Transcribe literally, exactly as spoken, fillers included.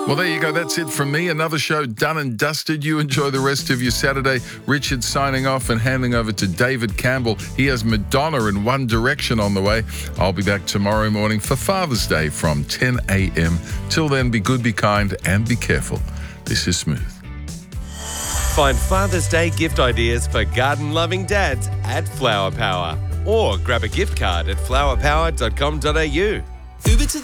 Well, there you go. That's it from me. Another show done and dusted. You enjoy the rest of your Saturday. Richard signing off and handing over to David Campbell. He has Madonna and One Direction on the way. I'll be back tomorrow morning for Father's Day from ten a.m. Till then, be good, be kind, and be careful. This is Smooth. Find Father's Day gift ideas for garden-loving dads at Flower Power. Or grab a gift card at flower power dot com dot a u. Uber to the